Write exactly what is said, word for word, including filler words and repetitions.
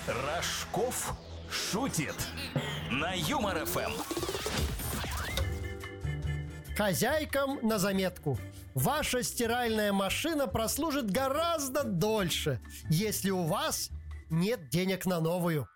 Рожков шутит на Юмор эф эм. Хозяйкам на заметку: ваша стиральная машина прослужит гораздо дольше, если у вас нет денег на новую.